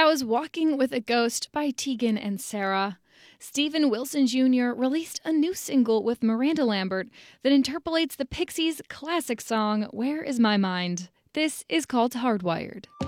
was Walking with a Ghost by Tegan and Sara. Steven Wilson Jr. released a new single with Miranda Lambert that interpolates the Pixies' classic song, Where Is My Mind? This is called Hardwired.